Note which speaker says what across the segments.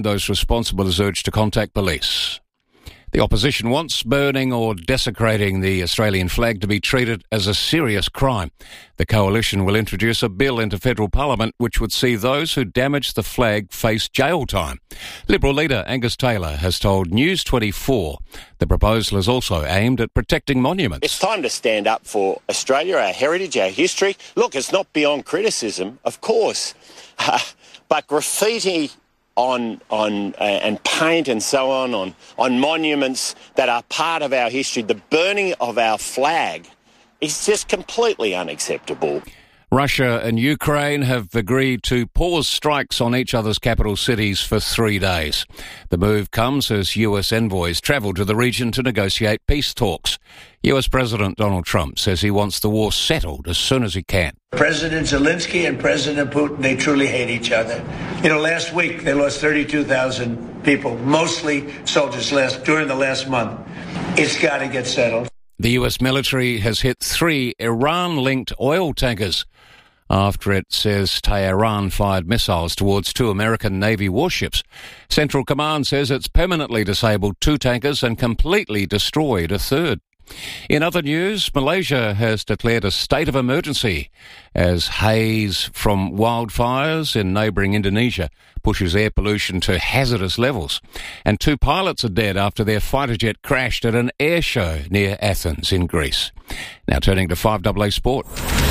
Speaker 1: Those responsible is urged to contact police. The opposition wants burning or desecrating the Australian flag to be treated as a serious crime. The coalition will introduce a bill into federal parliament which would see those who damage the flag face jail time. Liberal leader Angus Taylor has told News 24 the proposal is also aimed at protecting monuments.
Speaker 2: It's time to stand up for Australia, our heritage, our history. Look, it's not beyond criticism, of course, but graffiti and paint and so on monuments that are part of our history, the burning of our flag is just completely unacceptable.
Speaker 1: Russia and Ukraine have agreed to pause strikes on each other's capital cities for 3 days. The move comes as US envoys travel to the region to negotiate peace talks. US President Donald Trump says he wants the war settled as soon as he can.
Speaker 3: President Zelensky and President Putin, they truly hate each other. Last week they lost 32,000 people, mostly soldiers during the last month. It's got to get settled.
Speaker 1: The US military has hit 3 Iran-linked oil tankers after it says Tehran fired missiles towards 2 American Navy warships. Central Command says it's permanently disabled 2 tankers and completely destroyed a 3rd. In other news, Malaysia has declared a state of emergency as haze from wildfires in neighbouring Indonesia pushes air pollution to hazardous levels. And 2 pilots are dead after their fighter jet crashed at an air show near Athens in Greece. Now turning to 5AA Sport.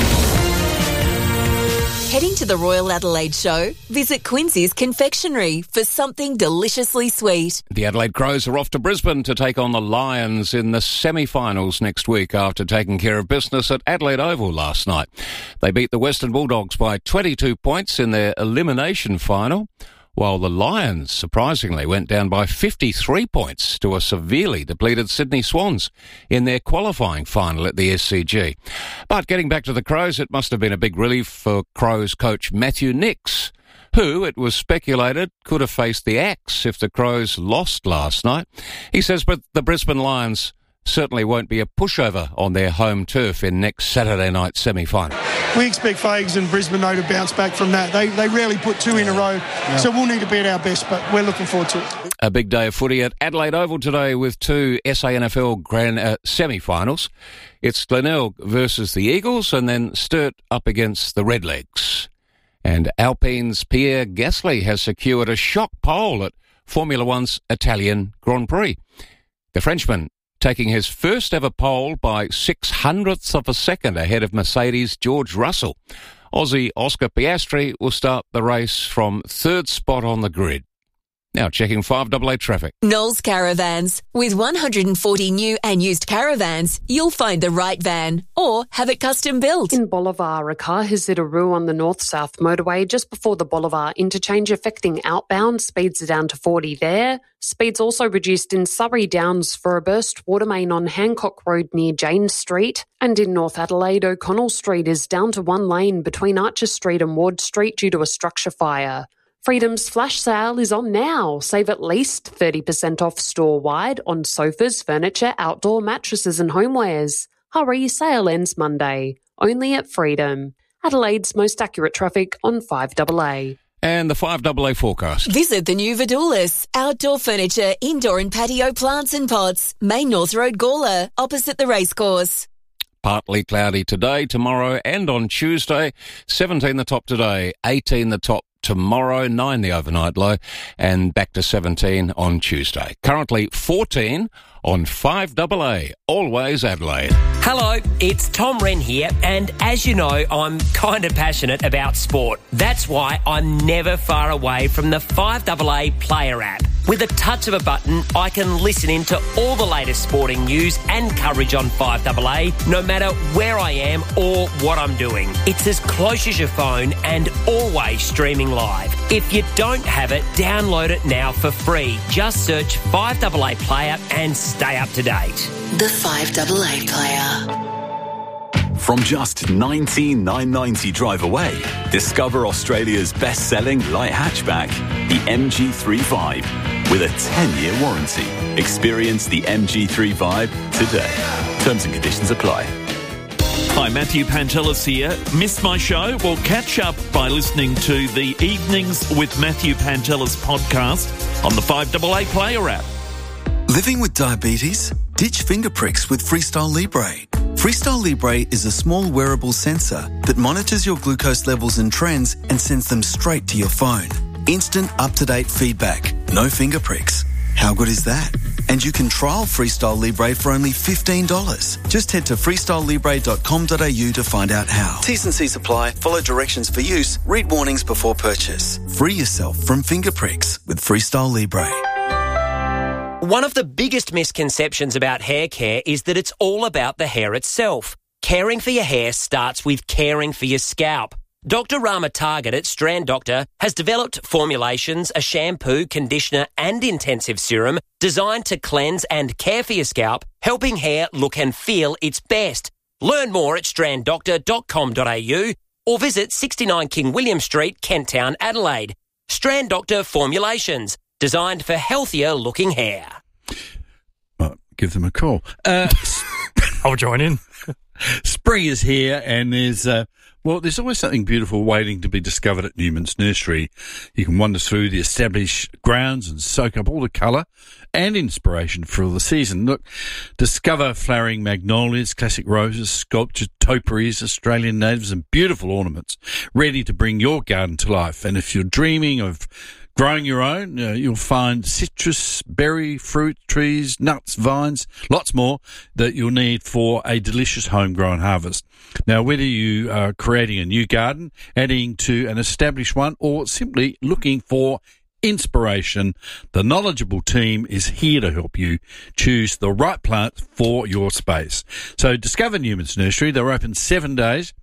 Speaker 4: Heading to the Royal Adelaide Show? Visit Quincy's Confectionery for something deliciously sweet.
Speaker 1: The Adelaide Crows are off to Brisbane to take on the Lions in the semi-finals next week after taking care of business at Adelaide Oval last night. They beat the Western Bulldogs by 22 points in their elimination final, while the Lions, surprisingly, went down by 53 points to a severely depleted Sydney Swans in their qualifying final at the SCG. But getting back to the Crows, it must have been a big relief for Crows coach Matthew Nicks, who, it was speculated, could have faced the axe if the Crows lost last night. He says but the Brisbane Lions certainly won't be a pushover on their home turf in next Saturday night semi-final.
Speaker 5: We expect Fags and Brisbane, though, to bounce back from that. They rarely put 2 in a row, so we'll need to be at our best, but we're looking forward to it.
Speaker 1: A big day of footy at Adelaide Oval today with 2 SANFL grand semi-finals. It's Glenelg versus the Eagles and then Sturt up against the Redlegs. And Alpine's Pierre Gasly has secured a shock pole at Formula One's Italian Grand Prix. The Frenchman taking his first ever pole by 0.06 of a second ahead of Mercedes' George Russell. Aussie Oscar Piastri will start the race from 3rd spot on the grid. Now checking 5AA traffic.
Speaker 4: Knowles Caravans. With 140 new and used caravans, you'll find the right van or have it custom built.
Speaker 6: In Bolivar, a car has hit a roo on the north-south motorway just before the Bolivar interchange, affecting outbound. Speeds are down to 40 there. Speeds also reduced in Surrey Downs for a burst water main on Hancock Road near Jane Street. And in North Adelaide, O'Connell Street is down to 1 lane between Archer Street and Ward Street due to a structure fire. Freedom's flash sale is on now. Save at least 30% off store-wide on sofas, furniture, outdoor mattresses and homewares. Hurry, sale ends Monday. Only at Freedom. Adelaide's most accurate traffic on 5AA.
Speaker 1: And the 5AA forecast.
Speaker 4: Visit the new Vidoulis. Outdoor furniture, indoor and patio plants and pots. Main North Road, Gawler, opposite the racecourse.
Speaker 1: Partly cloudy today, tomorrow and on Tuesday. 17 the top today, 18 the top tomorrow, 9 the overnight low, and back to 17 on Tuesday. Currently 14 on 5AA, always Adelaide.
Speaker 7: Hello, it's Tom Wren here, and as you know, I'm kind of passionate about sport. That's why I'm never far away from the 5AA Player app. With a touch of a button, I can listen in to all the latest sporting news and coverage on 5AA, no matter where I am or what I'm doing. It's as close as your phone and always streaming live. If you don't have it, download it now for free. Just search 5AA Player and stay up to date.
Speaker 8: The 5AA Player.
Speaker 9: From just $19,990 drive away, discover Australia's best-selling light hatchback, the MG3 with a 10-year warranty. Experience the MG3 today. Terms and conditions apply.
Speaker 10: Hi, Matthew Pantelis here. Missed my show? Well, catch up by listening to the Evenings with Matthew Pantelis podcast on the 5AA Player app.
Speaker 11: Living with diabetes? Ditch finger pricks with Freestyle Libre. Freestyle Libre is a small wearable sensor that monitors your glucose levels and trends and sends them straight to your phone. Instant, up-to-date feedback. No finger pricks. How good is that? And you can trial Freestyle Libre for only $15. Just head to freestylelibre.com.au to find out how. T's and C's apply. Follow directions for use. Read warnings before purchase. Free yourself from finger pricks with Freestyle Libre.
Speaker 7: One of the biggest misconceptions about hair care is that it's all about the hair itself. Caring for your hair starts with caring for your scalp. Dr. Rama Target at Strand Doctor has developed formulations, a shampoo, conditioner and intensive serum designed to cleanse and care for your scalp, helping hair look and feel its best. Learn more at stranddoctor.com.au or visit 69 King William Street, Kent Town, Adelaide. Strand Doctor Formulations, designed for healthier looking hair.
Speaker 12: Well, give them a call.
Speaker 13: I'll join in.
Speaker 12: Spring is here and there's always something beautiful waiting to be discovered at Newman's Nursery. You can wander through the established grounds and soak up all the colour and inspiration for the season. Look, discover flowering magnolias, classic roses, sculptured topiaries, Australian natives and beautiful ornaments ready to bring your garden to life. And if you're dreaming of growing your own, you'll find citrus, berry, fruit, trees, nuts, vines, lots more that you'll need for a delicious homegrown harvest. Now, whether you are creating a new garden, adding to an established one, or simply looking for inspiration, the knowledgeable team is here to help you choose the right plant for your space. So discover Newman's Nursery. They're open 7 days,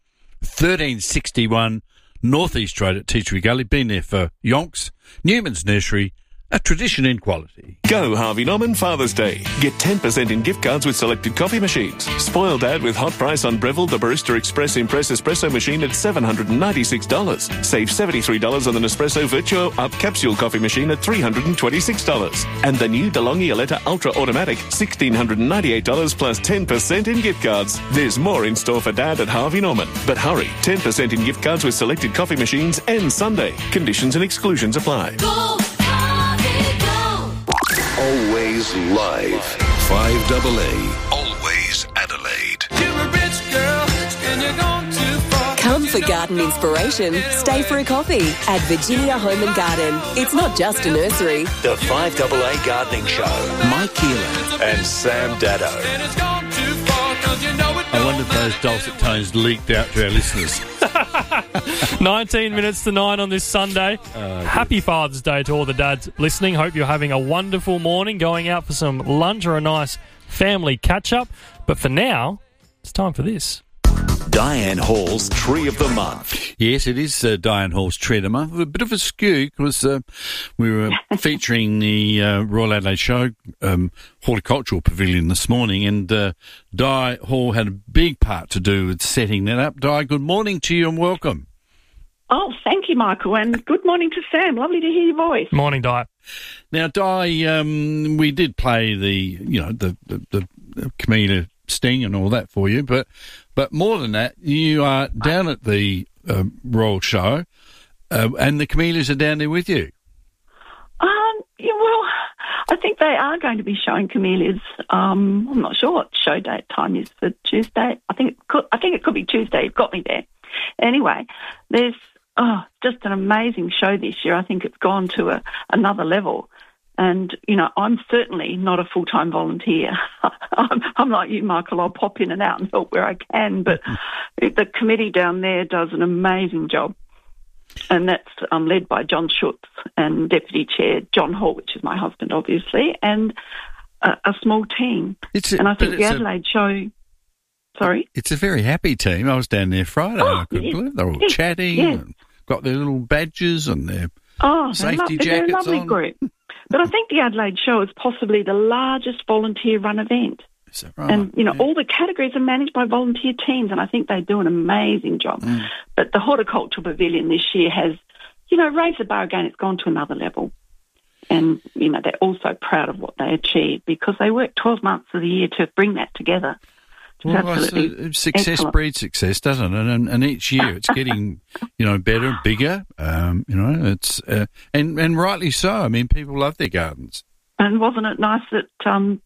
Speaker 12: 1361 North East Road at Teachery Gully. Been there for yonks. Newman's Nursery, a tradition in quality.
Speaker 14: Go Harvey Norman Father's Day. Get 10% in gift cards with selected coffee machines. Spoil Dad with hot price on Breville the Barista Express Impress Espresso machine at $796. Save $73 on the Nespresso Virtuo Up Capsule coffee machine at $326. And the new DeLonghi Aletta Ultra Automatic, $1,698 plus 10% in gift cards. There's more in store for Dad at Harvey Norman. But hurry, 10% in gift cards with selected coffee machines ends Sunday. Conditions and exclusions apply.
Speaker 15: Always live. 5AA. Always Adelaide.
Speaker 4: You're a rich girl and you're gone too far. Come for garden inspiration. Stay for a coffee at Virginia Home and Garden. It's not just a nursery.
Speaker 15: The 5AA Gardening Show. Mike Keelan and Sam Dado.
Speaker 12: I wonder if those dulcet tones leaked out to our listeners.
Speaker 13: 19 minutes to 9 on this Sunday. Happy Father's Day to all the dads listening. Hope you're having a wonderful morning, going out for some lunch or a nice family catch-up. But for now, it's time for this.
Speaker 9: Diane Hall's Tree of the Month.
Speaker 12: Yes, it is Diane Hall's Tree of the Month. A bit of a skew because we were featuring the Royal Adelaide Show Horticultural Pavilion this morning, and Di Hall had a big part to do with setting that up. Di, good morning to you and welcome.
Speaker 16: Oh, thank you, Michael, and good morning to Sam. Lovely to hear your voice.
Speaker 13: Morning, Di.
Speaker 12: Now, Di, we did play the Camellia Sting and all that for you, but more than that, you are down at the Royal Show, and the Camellias are down there with you.
Speaker 16: Yeah, well, I think they are going to be showing Camellias. I'm not sure what show date time is for Tuesday. I think it could be Tuesday. You've got me there. Anyway, there's just an amazing show this year. I think it's gone to another level. And, I'm certainly not a full-time volunteer. I'm like you, Michael. I'll pop in and out and help where I can. But the committee down there does an amazing job. And that's led by John Schutz and Deputy Chair John Hall, which is my husband, obviously, and a small team. I think the Adelaide show... Sorry?
Speaker 12: It's a very happy team. I was down there Friday. I couldn't believe they're all chatting and got their little badges and their safety jackets
Speaker 16: they're a lovely
Speaker 12: on.
Speaker 16: Group. But I think the Adelaide Show is possibly the largest volunteer-run event.
Speaker 12: Is that right?
Speaker 16: And, all the categories are managed by volunteer teams, and I think they do an amazing job. But the Horticultural Pavilion this year has, raised the bar again. It's gone to another level. And, they're also proud of what they achieved because they worked 12 months of the year to bring that together. Absolutely
Speaker 12: success
Speaker 16: excellent.
Speaker 12: breeds success, doesn't it? And each year it's getting, better, bigger. It's and rightly so. I mean, people love their gardens.
Speaker 16: And wasn't it nice that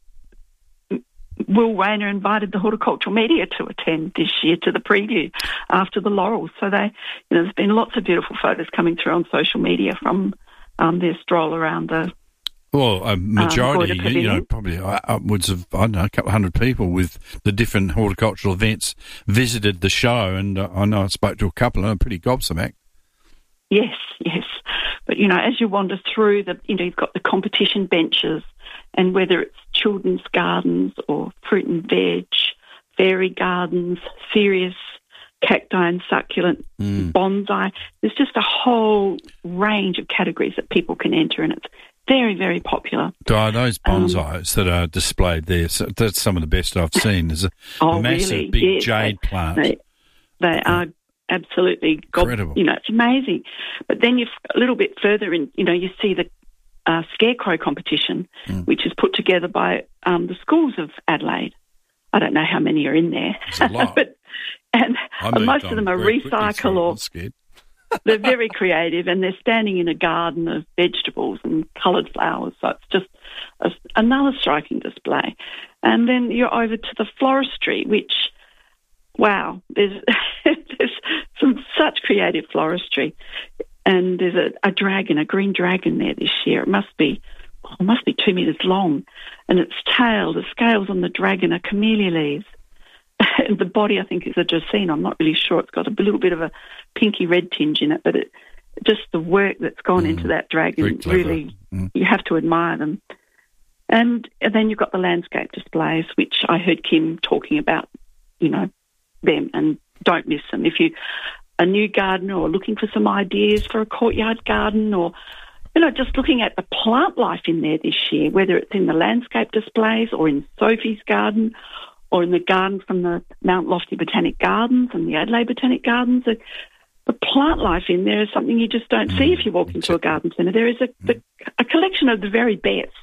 Speaker 16: Will Rayner invited the horticultural media to attend this year to the preview after the Laurels? So there's been lots of beautiful photos coming through on social media from their stroll around the.
Speaker 12: Well, a majority, probably upwards of, a couple of hundred people with the different horticultural events visited the show. And I know I spoke to a couple and I'm pretty gobsmacked.
Speaker 16: Yes. But, as you wander through you've got the competition benches, and whether it's children's gardens or fruit and veg, fairy gardens, serious cacti and succulent, bonsai, there's just a whole range of categories that people can enter, and it's very, very popular.
Speaker 12: Those bonsais that are displayed there, so that's some of the best I've seen. There's a massive,
Speaker 16: really?
Speaker 12: big jade plant.
Speaker 16: They are absolutely
Speaker 12: incredible.
Speaker 16: It's amazing. But then a little bit further in, you see the scarecrow competition, which is put together by the schools of Adelaide. I don't know how many are in there.
Speaker 12: There's a lot.
Speaker 16: and most of them are recycle or they're very creative, and they're standing in a garden of vegetables and coloured flowers. So it's just another striking display. And then you're over to the floristry, which, wow, there's some such creative floristry. And there's a dragon, a green dragon there this year. It must be 2 metres long. And its tail, the scales on the dragon are camellia leaves. And the body, I think, is a Dracaena. I'm not really sure. It's got a little bit of a pinky red tinge in it, but just the work that's gone into that dragon, really, you have to admire them. And then you've got the landscape displays, which I heard Kim talking about, them, and don't miss them. If you're a new gardener or looking for some ideas for a courtyard garden, or, just looking at the plant life in there this year, whether it's in the landscape displays or in Sophie's garden, or in the garden from the Mount Lofty Botanic Gardens and the Adelaide Botanic Gardens. The plant life in there is something you just don't see if you walk into a garden centre. There is a collection of the very best.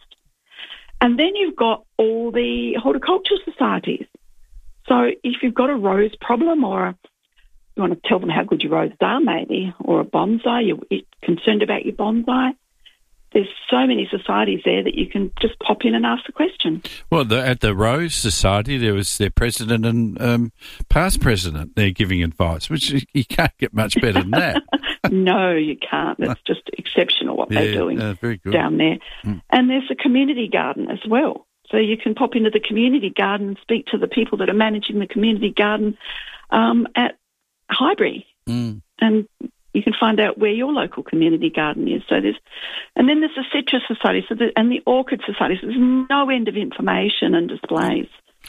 Speaker 16: And then you've got all the horticultural societies. So if you've got a rose problem, or you want to tell them how good your roses are maybe, or a bonsai, you're concerned about your bonsai, there's so many societies there that you can just pop in and ask a question.
Speaker 12: Well, at the Rose Society, there was their president and past president there giving advice, which you can't get much better than that.
Speaker 16: No, you can't. That's just exceptional what they're doing
Speaker 12: very good.
Speaker 16: down there. And there's a community garden as well. So you can pop into the community garden and speak to the people that are managing the community garden at Highbury. And you can find out where your local community garden is. And then there's the Citrus Society and the Orchid Society. So there's no end of information and displays.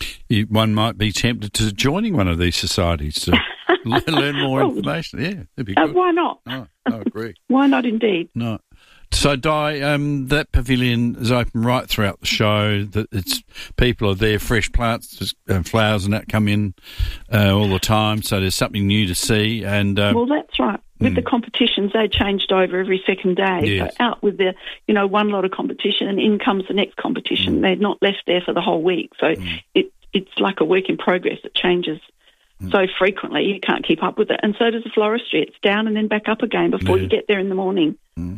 Speaker 12: One might be tempted to joining one of these societies to learn more information. Yeah, that'd be good.
Speaker 16: Why not?
Speaker 12: Oh, I agree.
Speaker 16: Why not, indeed?
Speaker 12: No. So, Di, that pavilion is open right throughout the show. People are there, fresh plants, flowers and that come in all the time. So there's something new to see. And
Speaker 16: well, that's right. With the competitions, they changed over every second day.
Speaker 12: Yes.
Speaker 16: So out with the, one lot of competition, and in comes the next competition. They're not left there for the whole week. So it's like a work in progress. It changes so frequently you can't keep up with it. And so does the floristry. It's down and then back up again before you get there in the morning.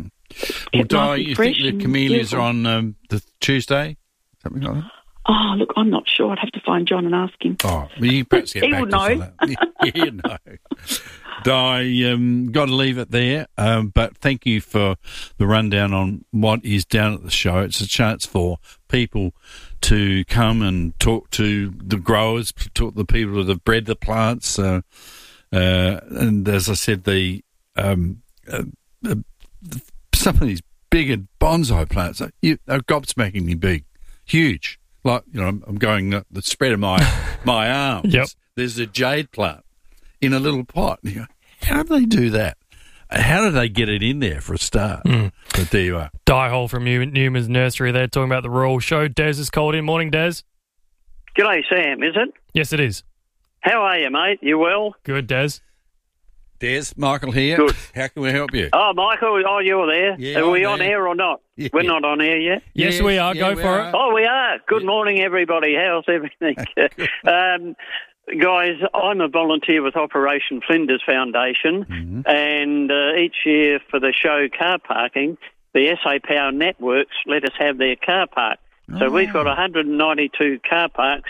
Speaker 12: Well, Di, you think the camellias are on the Tuesday? Something like that?
Speaker 16: Oh, look, I'm not sure. I'd have to find John and ask him.
Speaker 12: Oh, well, you perhaps get
Speaker 16: he
Speaker 12: back
Speaker 16: would
Speaker 12: to us
Speaker 16: know.
Speaker 12: on that. You know. Di, got to leave it there, but thank you for the rundown on what is down at the show. It's a chance for people to come and talk to the growers, talk to the people that have bred the plants, and as I said, some of these bigger bonsai plants are gobsmacking me big, huge. Like, I'm going the spread of my arms.
Speaker 13: Yep.
Speaker 12: There's a jade plant in a little pot. And you go, how do they do that? How do they get it in there for a start? But there you are.
Speaker 13: Die Hole from Newman's Nursery there, talking about the Royal Show. Des is called in. Morning, Des.
Speaker 17: G'day, Sam, is it?
Speaker 13: Yes, it is.
Speaker 17: How are you, mate? You well?
Speaker 13: Good, Des.
Speaker 12: Des, Michael here.
Speaker 17: Good.
Speaker 12: How can we help you?
Speaker 17: Oh, Michael, you're there.
Speaker 12: Yeah,
Speaker 17: are we
Speaker 12: I'm
Speaker 17: on
Speaker 12: there.
Speaker 17: air or not?
Speaker 12: Yeah.
Speaker 17: We're not on air yet?
Speaker 13: Yes, we are. Go for it.
Speaker 17: Oh, we are. Good morning, everybody. How's everything? Guys, I'm a volunteer with Operation Flinders Foundation, and each year for the show car parking, the SA Power Networks let us have their car park. So we've got 192 car parks,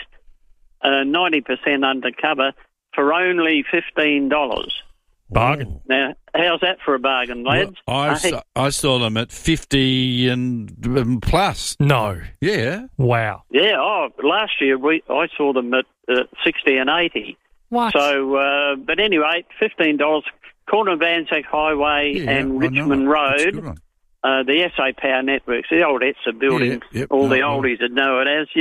Speaker 17: 90% undercover, for only $15.
Speaker 13: Bargain.
Speaker 17: Now, how's that for a bargain, lads?
Speaker 12: Well, I saw them at 50 and plus.
Speaker 13: No.
Speaker 12: Yeah.
Speaker 13: Wow.
Speaker 17: Yeah. Oh, last year I saw them at 60 and 80.
Speaker 13: What?
Speaker 17: So, but anyway, $15. Corner of Anzac Highway and Richmond Road. The SA Power Networks, the old ETSA building, the oldies that know it as,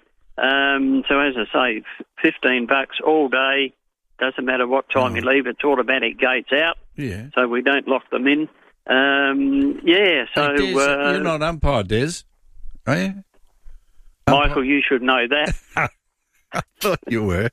Speaker 17: so as I say, $15 all day. Doesn't matter what time you leave, it's automatic gates out.
Speaker 12: Yeah.
Speaker 17: So we don't lock them in. So...
Speaker 12: Hey, Des, you're not umpire, Des, are you?
Speaker 17: Michael, you should know that.
Speaker 12: I thought you were.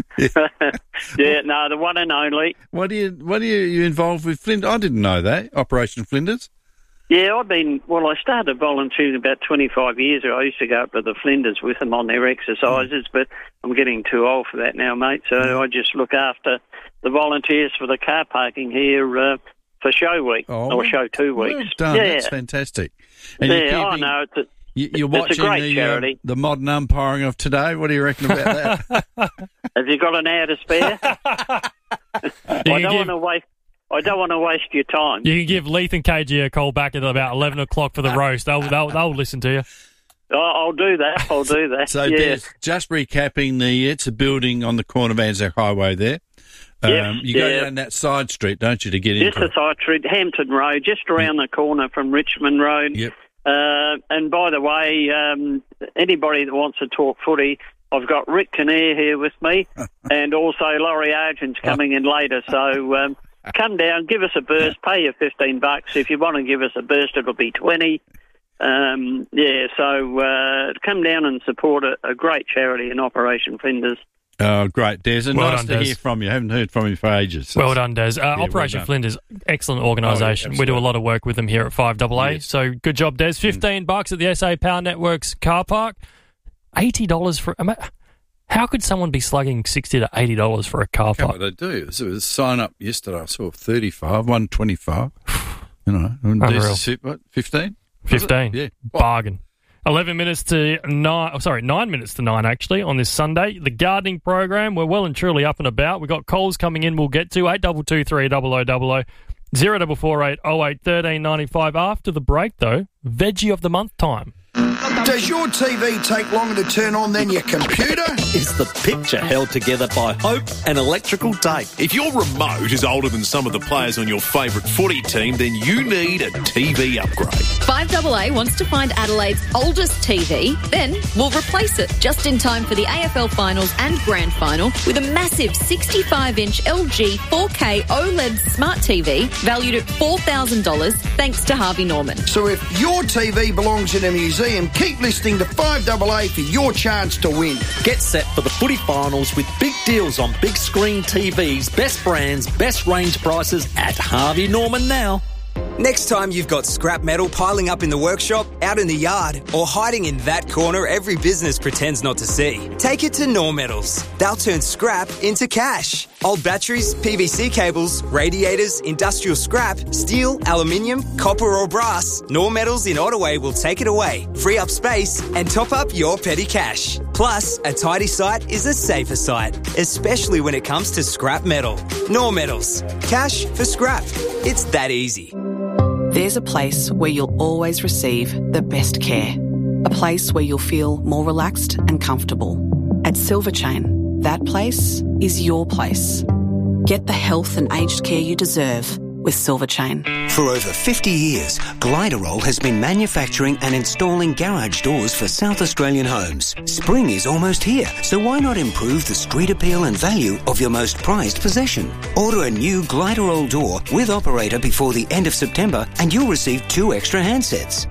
Speaker 17: No, the one and only.
Speaker 12: What are you involved with Flinders? I didn't know that, Operation Flinders.
Speaker 17: Yeah, I started volunteering about 25 years ago. I used to go up to the Flinders with them on their exercises, but I'm getting too old for that now, mate. So I just look after the volunteers for the car parking here for show week, or show 2 weeks.
Speaker 12: Well done, that's fantastic. And
Speaker 17: I know.
Speaker 12: You're watching
Speaker 17: it's a great charity.
Speaker 12: The modern umpiring of today. What do you reckon about that?
Speaker 17: Have you got an hour to spare? I don't want to waste your time.
Speaker 13: You can give Leith and KG a call back at about 11 o'clock for the roast. They'll listen to you.
Speaker 17: I'll do that.
Speaker 12: So, Des, just recapping, it's a building on the corner of Anzac Highway there. You go down that side street, don't you, to get into
Speaker 17: the side street, Hampton Road, just around the corner from Richmond Road.
Speaker 12: Yep.
Speaker 17: And by the way, anybody that wants to talk footy, I've got Rick Kinnear here with me, and also Laurie Argent's coming in later. So come down, give us a burst, pay you $15. If you want to give us a burst, it'll be $20. So come down and support a great charity in Operation Flinders.
Speaker 12: Oh, great, Des. And
Speaker 13: well
Speaker 12: nice
Speaker 13: done,
Speaker 12: to
Speaker 13: Des.
Speaker 12: hear from you. I haven't heard from you for ages.
Speaker 13: Well done, Des. Operation
Speaker 12: well
Speaker 13: Flinders, excellent organisation. We do a lot of work with them here at 5AA.
Speaker 12: Yes.
Speaker 13: So good job, Des. $15 at the SA Power Networks car park. $80 for... How could someone be slugging $60 to $80 for a car park?
Speaker 12: They do. So it was a sign up yesterday. I saw 35, 125.
Speaker 13: Unreal.
Speaker 12: 15?
Speaker 13: 15.
Speaker 12: Yeah.
Speaker 13: Bargain. 9 minutes to 9 actually on this Sunday. The gardening program, we're well and truly up and about. We've got calls coming in we'll get to 8223 0000 0448 08 13 95. After the break though, Veggie of the Month time.
Speaker 18: Does your TV take longer to turn on than your computer?
Speaker 15: Is the picture held together by hope and electrical tape?
Speaker 19: If your remote is older than some of the players on your favourite footy team, then you need a TV upgrade.
Speaker 20: 5AA wants to find Adelaide's oldest TV, then we'll replace it just in time for the AFL Finals and Grand Final with a massive 65-inch LG 4K OLED smart TV valued at $4,000 thanks to Harvey Norman.
Speaker 18: So if your TV belongs in a museum, keep listening to 5AA for your chance to win.
Speaker 15: Get set for the footy finals with big deals on big screen TVs, best brands, best range prices at Harvey Norman now.
Speaker 21: Next time you've got scrap metal piling up in the workshop, out in the yard, or hiding in that corner every business pretends not to see, take it to Nor Metals. They'll turn scrap into cash. Old batteries, PVC cables, radiators, industrial scrap, steel, aluminium, copper or brass, Nor Metals in Ottaway will take it away, free up space and top up your petty cash. Plus, a tidy site is a safer site, especially when it comes to scrap metal. Nor Metals. Cash for scrap. It's that easy.
Speaker 22: There's a place where you'll always receive the best care. A place where you'll feel more relaxed and comfortable. At Silver Chain, that place is your place. Get the health and aged care you deserve with Silver Chain.
Speaker 23: For over 50 years, Gliderol has been manufacturing and installing garage doors for South Australian homes. Spring is almost here, so why not improve the street appeal and value of your most prized possession? Order a new Gliderol door with operator before the end of September and you'll receive 2 extra handsets.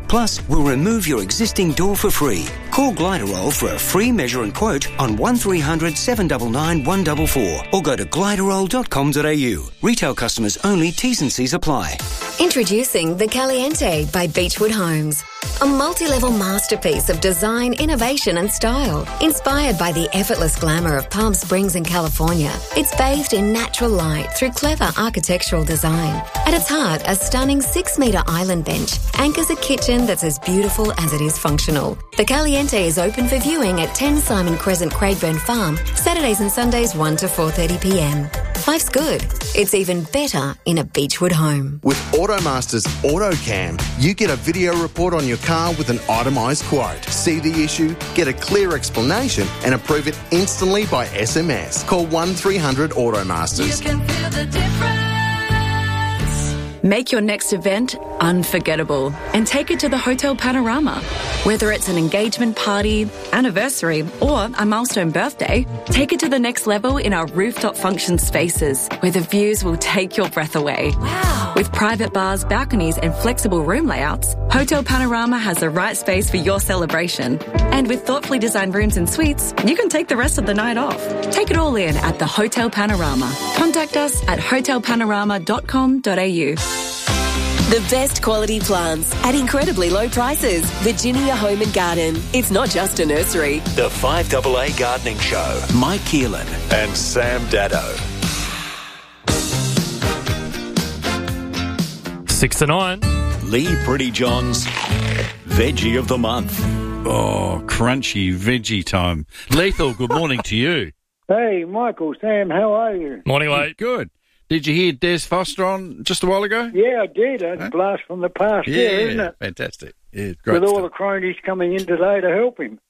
Speaker 23: Plus, we'll remove your existing door for free. Call Gliderol for a free measure and quote on 1300 799 144 or go to gliderol.com.au. Retail customers only, T's and C's apply.
Speaker 2: Introducing the Caliente by Beechwood Homes. A multi-level masterpiece of design, innovation and style. Inspired by the effortless glamour of Palm Springs in California, it's bathed in natural light through clever architectural design. At its heart, a stunning 6-metre island bench anchors a kitchen that's as beautiful as it is functional. The Caliente is open for viewing at 10 Simon Crescent, Craigburn Farm, Saturdays and Sundays 1 to 4:30pm. Life's good. It's even better in a Beechwood home.
Speaker 3: With Automaster's AutoCam, you get a video report on your car with an itemised quote. See the issue, get a clear explanation and approve it instantly by SMS. Call 1300 Automasters.
Speaker 2: You can feel the difference.
Speaker 5: Make your next event unforgettable and take it to the Hotel Panorama. Whether it's an engagement party, anniversary, or a milestone birthday, take it to the next level in our rooftop function spaces, where the views will take your breath away. Wow! With private bars, balconies, and flexible room layouts, Hotel Panorama has the right space for your celebration. And with thoughtfully designed rooms and suites, you can take the rest of the night off. Take it all in at the Hotel Panorama. Contact us at hotelpanorama.com.au.
Speaker 4: The best quality plants at incredibly low prices. Virginia Home and Garden. It's not just a nursery.
Speaker 24: The 5AA Gardening Show. Mike Keelan and Sam Daddo.
Speaker 13: 6 to 9.
Speaker 24: Lee Prettyjohn's Veggie of the Month.
Speaker 12: Oh, crunchy veggie time. Lethal, good morning to you.
Speaker 25: Hey, Michael, Sam, how are you?
Speaker 13: Morning, mate.
Speaker 12: Good. Did you hear Des Foster on just a while ago?
Speaker 25: Yeah, I did. A blast from the past, isn't it?
Speaker 12: Fantastic. Yeah, great
Speaker 25: With all
Speaker 12: stuff.
Speaker 25: the cronies coming in today to help him.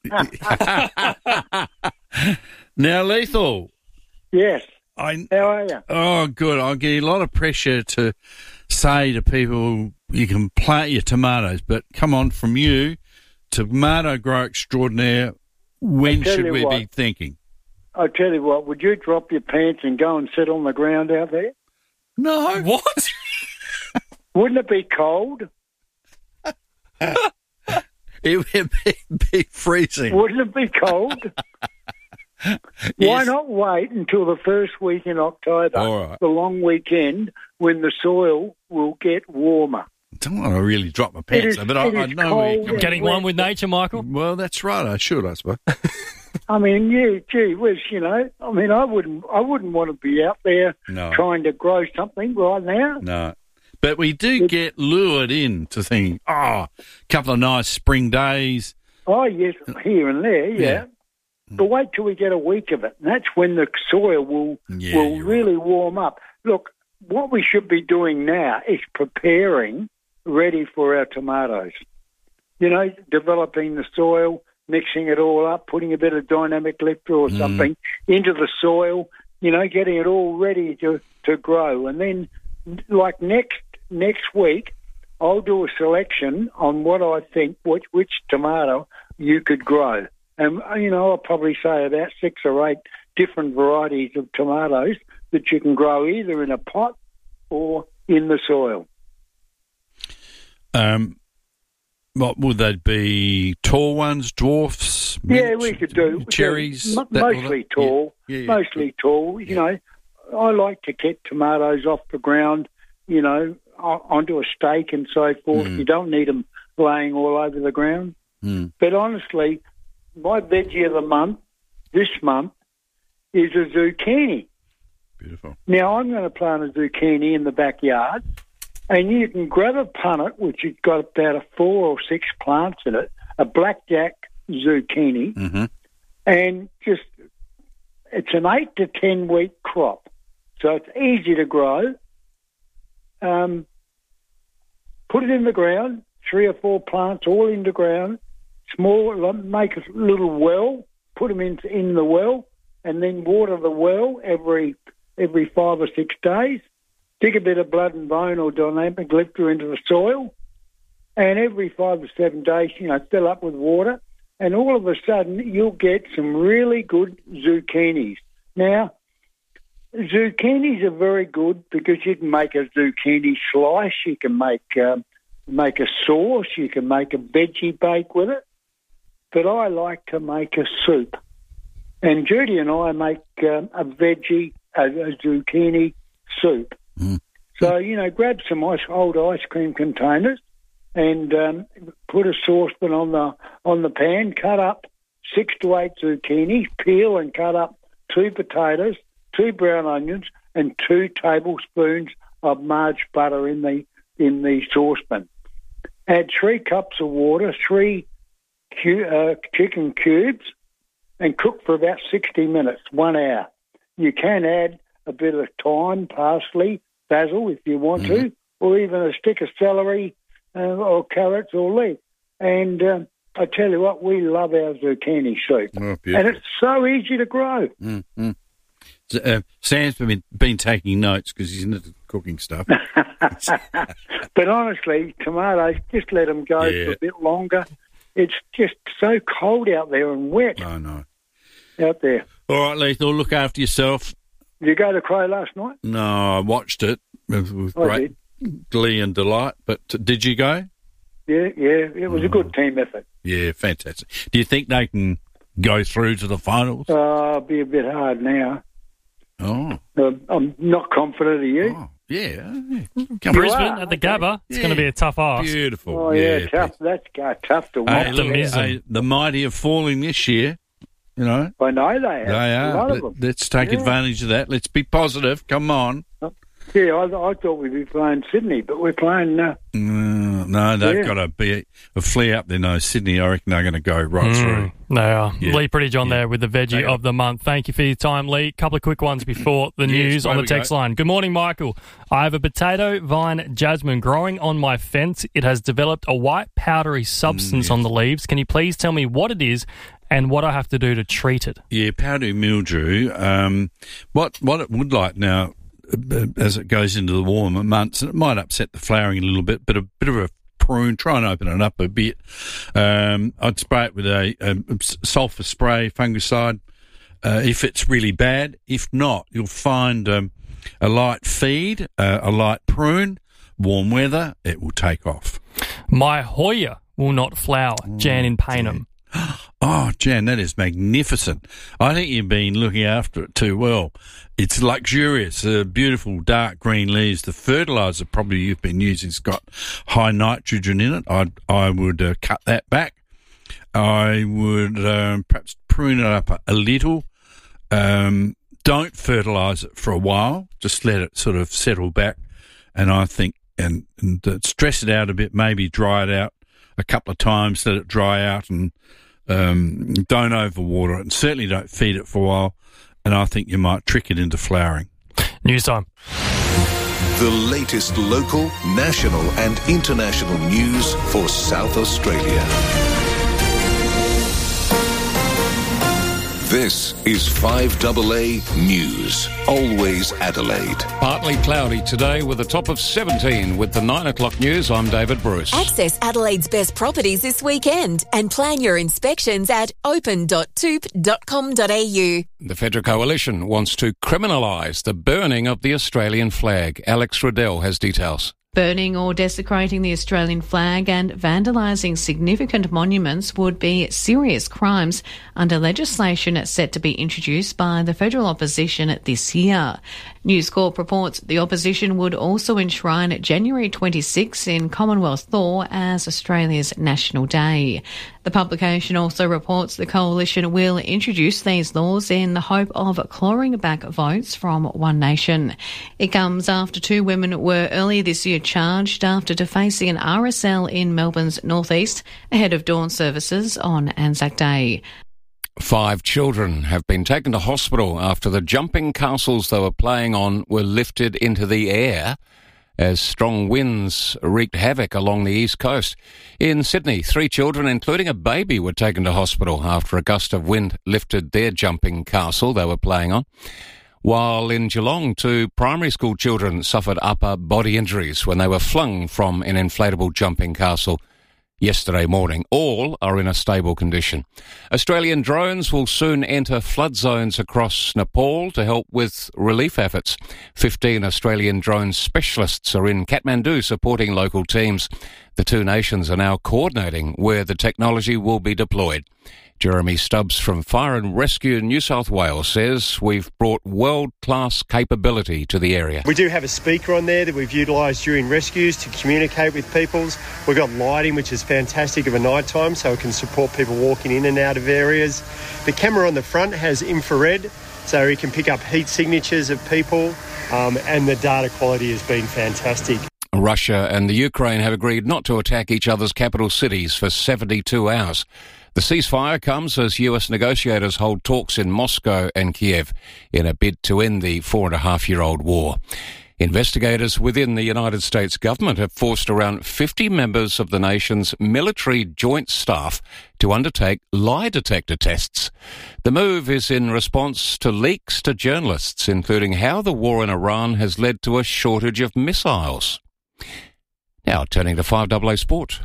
Speaker 12: Now, Lethal.
Speaker 25: Yes. How are you?
Speaker 12: Oh, good. I get a lot of pressure to say to people, you can plant your tomatoes, but come on, from you, tomato grower extraordinaire, when should we be thinking?
Speaker 25: I tell you what, would you drop your pants and go and sit on the ground out there?
Speaker 12: No.
Speaker 13: What?
Speaker 25: Wouldn't it be cold?
Speaker 12: It would be freezing.
Speaker 25: Wouldn't it be cold? Why not wait until the first week in October, the long weekend, when the soil will get warmer?
Speaker 12: I don't want to really drop my pants, but I know where you're
Speaker 13: getting one with nature, Michael.
Speaker 12: Well, that's right. I should, I suppose.
Speaker 25: I mean, yeah, gee whiz, I mean, I wouldn't want to be out there trying to grow something right now.
Speaker 12: No. But we do get lured in to think, a couple of nice spring days.
Speaker 25: Oh, yes, here and there, yeah. But wait till we get a week of it, and that's when the soil will really warm up. Look, what we should be doing now is preparing ready for our tomatoes. Developing the soil, mixing it all up, putting a bit of dynamic lifter or something into the soil, getting it all ready to grow. And then, like next week, I'll do a selection on what I think, which tomato you could grow. And, I'll probably say about 6 or 8 different varieties of tomatoes that you can grow either in a pot or in the soil.
Speaker 12: What would they be? Tall ones, dwarfs?
Speaker 25: Yeah, we could do
Speaker 12: cherries.
Speaker 25: Mostly tall. Yeah. Mostly tall. I like to get tomatoes off the ground, onto a stake and so forth. You don't need them laying all over the ground. But honestly, my veggie of the month this month is a zucchini.
Speaker 12: Beautiful.
Speaker 25: Now, I'm going to plant a zucchini in the backyard, and you can grab a punnet, which has got about 4 or 6 plants in it, a blackjack zucchini, and it's an 8 to 10 week crop. So it's easy to grow. Put it in the ground, 3 or 4 plants all in the ground, small, make a little well, put them in the well, and then water the well every 5 or 6 days. Dig a bit of blood and bone or dynamic lifter into the soil, and every 5 or 7 days, fill up with water, and all of a sudden you'll get some really good zucchinis. Now, zucchinis are very good because you can make a zucchini slice, you can make make a sauce. You can make a veggie bake with it. But I like to make a soup. And Judy and I make a zucchini soup. So, grab some old ice cream containers and put a saucepan on the pan, cut up 6 to 8 zucchini, peel and cut up 2 potatoes, 2 brown onions, and 2 tablespoons of margarine butter in the saucepan. Add 3 cups of water, 3 chicken cubes, and cook for about 60 minutes, 1 hour. You can add a bit of thyme, parsley, basil if you want to, or even a stick of celery or carrots or leek. And I tell you what, we love our zucchini soup.
Speaker 12: Oh,
Speaker 25: and it's so easy to grow.
Speaker 12: Sam's been taking notes because he's into cooking stuff.
Speaker 25: But honestly, tomatoes, just let them go for a bit longer. It's just so cold out there and wet.
Speaker 12: I know.
Speaker 25: Out there.
Speaker 12: All right, Lethal, look after yourself.
Speaker 25: Did you go to Crow last night?
Speaker 12: No, I watched it with great glee and delight. But did you go?
Speaker 25: Yeah, it was a good team effort.
Speaker 12: Yeah, fantastic. Do you think they can go through to the finals?
Speaker 25: It'll be a bit hard now.
Speaker 12: Oh.
Speaker 25: I'm not confident of you.
Speaker 12: Oh, yeah.
Speaker 13: Brisbane at the Gabba. It's going to be a tough ask.
Speaker 12: Beautiful.
Speaker 25: Oh, yeah, tough. That's tough to watch.
Speaker 13: Optimism.
Speaker 12: The mighty are falling this year,
Speaker 25: I know they have.
Speaker 12: They are.
Speaker 25: A lot of them.
Speaker 12: Let's take advantage of that. Let's be positive. Come on.
Speaker 25: Yeah, I thought we'd be playing Sydney, but we're playing...
Speaker 12: no, they've got to be a flea up their nose. Sydney, I reckon they're going to go right through.
Speaker 13: They are. Yeah. Lee Prettyjohn there with the veggie of the month. Thank you for your time, Lee. Couple of quick ones before the news on the text line. Good morning, Michael. I have a potato vine jasmine growing on my fence. It has developed a white powdery substance on the leaves. Can you please tell me what it is and what I have to do to treat it?
Speaker 12: Yeah, powdery mildew. What it would like now, as it goes into the warmer months, and it might upset the flowering a little bit, but a bit of a prune, try and open it up a bit. I'd spray it with a sulphur spray, fungicide, if it's really bad. If not, you'll find a light feed, a light prune, warm weather, it will take off.
Speaker 13: My Hoya will not flower. Jan in Payneham.
Speaker 12: Oh, Jan, that is magnificent. I think you've been looking after it too well. It's luxurious, beautiful dark green leaves. The fertiliser probably you've been using has got high nitrogen in it. I would cut that back. I would perhaps prune it up a little. Don't fertilise it for a while. Just let it sort of settle back. And I think, and stress it out a bit, maybe dry it out a couple of times, let it dry out, and don't overwater it, and certainly don't feed it for a while, and I think you might trick it into flowering.
Speaker 13: News time.
Speaker 24: The latest local, national and international news for South Australia. This is 5AA News, always Adelaide.
Speaker 1: Partly cloudy today with a top of 17. With the 9 o'clock news, I'm David Bruce.
Speaker 4: Access Adelaide's best properties this weekend and plan your inspections at open.toop.com.au.
Speaker 1: The Federal Coalition wants to criminalise the burning of the Australian flag. Alex Riddell has details.
Speaker 6: Burning or desecrating the Australian flag and vandalising significant monuments would be serious crimes under legislation set to be introduced by the federal opposition this year. News Corp reports the opposition would also enshrine January 26 in Commonwealth law as Australia's National Day. The publication also reports the coalition will introduce these laws in the hope of clawing back votes from One Nation. It comes after 2 women were earlier this year charged after defacing an RSL in Melbourne's northeast ahead of dawn services on Anzac Day.
Speaker 1: 5 children have been taken to hospital after the jumping castles they were playing on were lifted into the air as strong winds wreaked havoc along the east coast. In Sydney, 3 children, including a baby, were taken to hospital after a gust of wind lifted their jumping castle they were playing on. While in Geelong, 2 primary school children suffered upper body injuries when they were flung from an inflatable jumping castle yesterday morning. All are in a stable condition. Australian drones will soon enter flood zones across Nepal to help with relief efforts. 15 Australian drone specialists are in Kathmandu supporting local teams. The two nations are now coordinating where the technology will be deployed. Jeremy Stubbs from Fire and Rescue New South Wales says we've brought world-class capability to the area.
Speaker 7: We do have a speaker on there that we've utilised during rescues to communicate with people. We've got lighting, which is fantastic of a night time, so it can support people walking in and out of areas. The camera on the front has infrared, so it can pick up heat signatures of people, and the data quality has been fantastic.
Speaker 1: Russia and the Ukraine have agreed not to attack each other's capital cities for 72 hours. The ceasefire comes as US negotiators hold talks in Moscow and Kiev in a bid to end the 4.5-year-old war. Investigators within the United States government have forced around 50 members of the nation's military joint staff to undertake lie detector tests. The move is in response to leaks to journalists, including how the war in Iran has led to a shortage of missiles. Now, turning to 5AA Sport.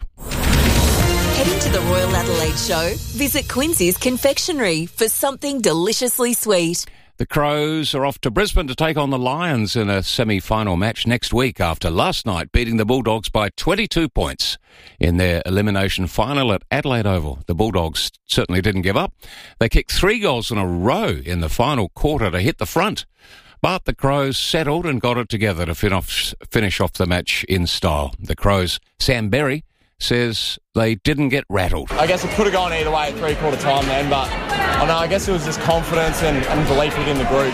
Speaker 4: Heading to the Royal Adelaide Show, visit Quincy's Confectionery for something deliciously sweet.
Speaker 1: The Crows are off to Brisbane to take on the Lions in a semi-final match next week after last night beating the Bulldogs by 22 points in their elimination final at Adelaide Oval. The Bulldogs certainly didn't give up. They kicked 3 goals in a row in the final quarter to hit the front. But the Crows settled and got it together to finish off the match in style. The Crows' Sam Berry says they didn't get rattled.
Speaker 8: I guess it could have gone either way at three-quarter time then, but I guess it was just confidence and belief within the group.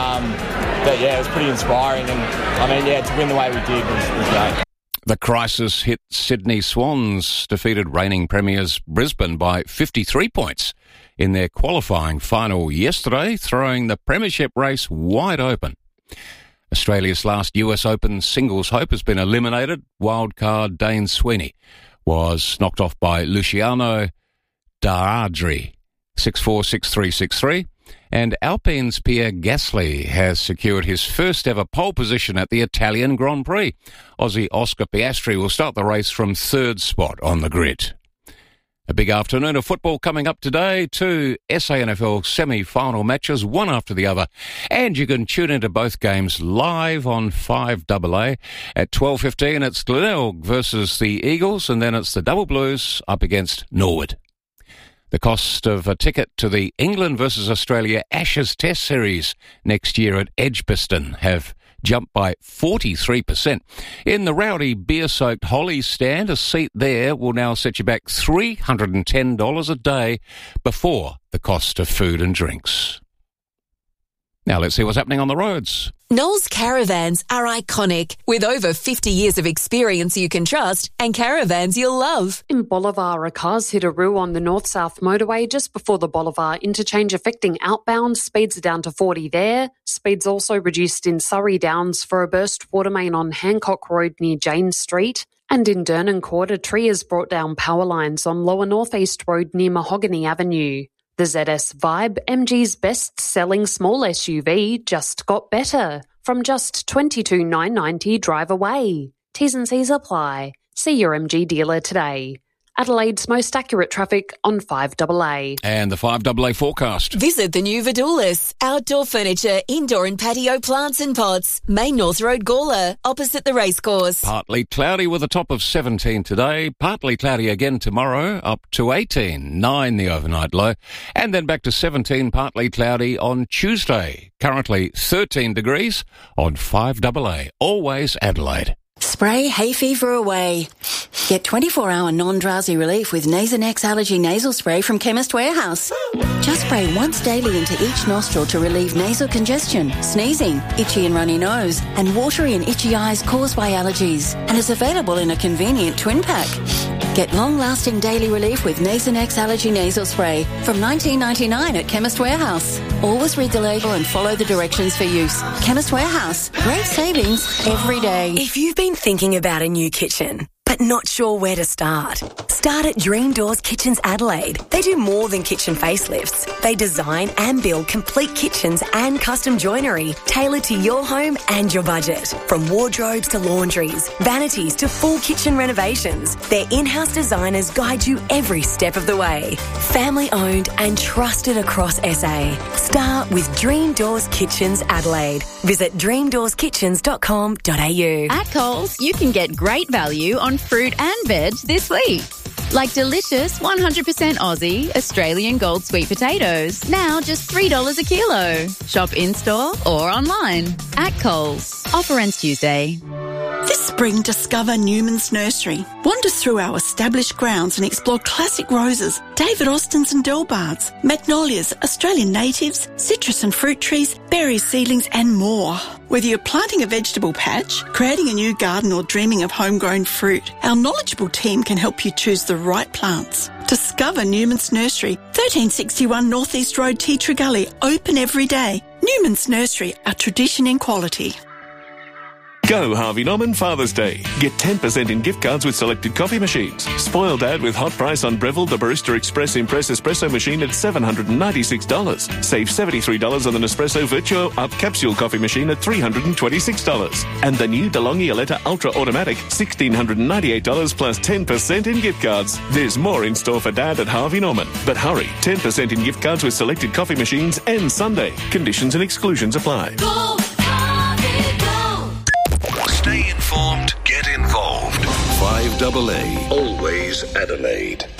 Speaker 8: That, it was pretty inspiring. And, to win the way we did was great.
Speaker 1: The crisis hit Sydney Swans, defeated reigning premiers Brisbane by 53 points in their qualifying final yesterday, throwing the premiership race wide open. Australia's last US Open singles hope has been eliminated. Wildcard Dane Sweeney was knocked off by Luciano D'Adri, 6-4, 6-3, 6-3. And Alpine's Pierre Gasly has secured his first ever pole position at the Italian Grand Prix. Aussie Oscar Piastri will start the race from third spot on the grid. A big afternoon of football coming up today. 2 SANFL semi-final matches, one after the other. And you can tune into both games live on 5AA. At 12:15, it's Glenelg versus the Eagles, and then it's the Double Blues up against Norwood. The cost of a ticket to the England versus Australia Ashes Test Series next year at Edgbaston have jumped by 43%. In the rowdy beer-soaked Holly stand, a seat there will now set you back $310 a day before the cost of food and drinks. Now let's see what's happening on the roads.
Speaker 4: Knowles Caravans are iconic, with over 50 years of experience you can trust and caravans you'll love.
Speaker 10: In Bolivar, a car's hit a roo on the north-south motorway just before the Bolivar interchange, affecting outbound. Speeds are down to 40 there. Speeds also reduced in Surrey Downs for a burst water main on Hancock Road near Jane Street. And in Dernancourt, a tree has brought down power lines on Lower North East Road near Mahogany Avenue. The ZS Vibe, MG's best-selling small SUV, just got better. From just $22,990 drive away. T's and C's apply. See your MG dealer today. Adelaide's most accurate traffic on 5AA.
Speaker 1: And the 5AA forecast.
Speaker 4: Visit the new Vidulis. Outdoor furniture, indoor and patio plants and pots. Main North Road, Gawler, opposite the racecourse.
Speaker 1: Partly cloudy with a top of 17 today. Partly cloudy again tomorrow, up to 18. 9 the overnight low. And then back to 17, partly cloudy on Tuesday. Currently 13 degrees on 5AA. Always Adelaide.
Speaker 11: Spray hay fever away. Get 24-hour non-drowsy relief with Nasonex Allergy Nasal Spray from Chemist Warehouse. Just spray once daily into each nostril to relieve nasal congestion, sneezing, itchy and runny nose, and watery and itchy eyes caused by allergies. And is available in a convenient twin pack. Get long-lasting daily relief with Nasonex Allergy Nasal Spray from $19.99 at Chemist Warehouse. Always read the label and follow the directions for use. Chemist Warehouse. Great savings every day.
Speaker 4: If you've been thinking about a new kitchen, but not sure where to start,
Speaker 9: Start at Dream Doors Kitchens Adelaide. They do more than kitchen facelifts. They design and build complete kitchens and custom joinery tailored to your home and your budget. From wardrobes to laundries, vanities to full kitchen renovations, their in-house designers guide you every step of the way. Family owned and trusted across SA. Start with Dream Doors Kitchens Adelaide. Visit dreamdoorskitchens.com.au.
Speaker 20: At Coles, you can get great value on fruit and veg this week. Like delicious 100% Aussie Australian gold sweet potatoes. Now just $3 a kilo. Shop in-store or online. At Coles. Offer ends Tuesday.
Speaker 14: This spring, discover Newman's Nursery. Wander through our established grounds and explore classic roses, David Austins and Delbards, magnolias, Australian natives, citrus and fruit trees, berry seedlings and more. Whether you're planting a vegetable patch, creating a new garden or dreaming of homegrown fruit, our knowledgeable team can help you choose the right plants. Discover Newman's Nursery, 1361 North East Road, Teatree Gully, open every day. Newman's Nursery, our tradition in quality.
Speaker 16: Go Harvey Norman Father's Day. Get 10% in gift cards with selected coffee machines. Spoil Dad with hot price on Breville the Barista Express Impress Espresso machine at $796. Save $73 on the Nespresso Virtuo Up Capsule coffee machine at $326. And the new DeLonghi Aletta Ultra Automatic, $1,698 plus 10% in gift cards. There's more in store for Dad at Harvey Norman. But hurry, 10% in gift cards with selected coffee machines ends Sunday. Conditions and exclusions apply.
Speaker 17: Go, Harvey, go. Stay informed, get involved.
Speaker 24: 5AA, always Adelaide.